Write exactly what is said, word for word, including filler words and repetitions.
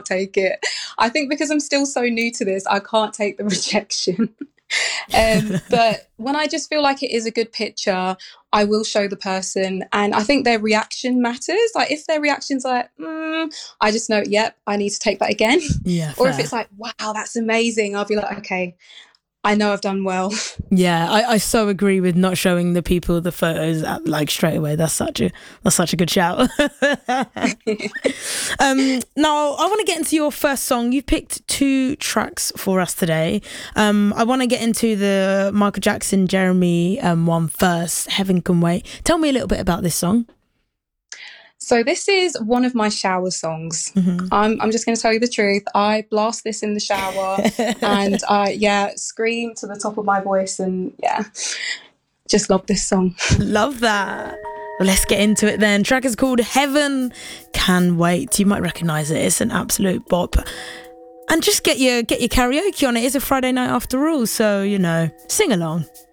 take it. I think because I'm still so new to this, I can't take the rejection. um, but when I just feel like it is a good picture, I will show the person, and I think their reaction matters. Like if their reaction's like, mm, I just know, yep, I need to take that again. Yeah, or fair. if it's like, wow, that's amazing, I'll be like, okay, I know I've done well. Yeah, I, I so agree with not showing the people the photos at, like straight away. That's such a that's such a good shout. um, now I want to get into your first song. You've picked two tracks for us today. Um, I want to get into the Michael Jackson Jeremy um, one first. Heaven Can Wait. Tell me a little bit about this song. So this is one of my shower songs. Mm-hmm. I'm I'm just going to tell you the truth. I blast this in the shower and I, yeah, scream to the top of my voice, and yeah, just love this song. Love that. Well, let's get into it then. Track is called Heaven Can Wait. You might recognise it. It's an absolute bop. And just get your get your karaoke on it. It's a Friday night after all, so, you know, sing along.